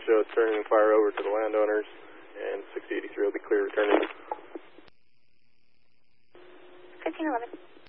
show us turning fire over to the landowners, and 6083 will be clear returning. 1511.